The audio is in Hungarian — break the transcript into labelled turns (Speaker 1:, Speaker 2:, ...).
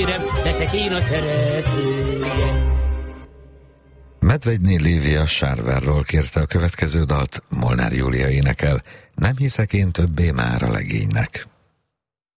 Speaker 1: testvérem, leszek én a szeretője.
Speaker 2: Medvegyné Lívia Sárvárról kérte a következő dalt, Molnár Júlia énekel, Nem hiszek én többé már a legénynek.